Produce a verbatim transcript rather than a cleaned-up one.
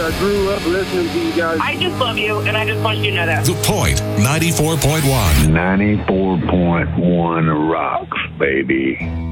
I grew up listening to you guys. I just love you, and I just want you to know that. The Point, ninety-four point one. ninety-four point one rocks, baby.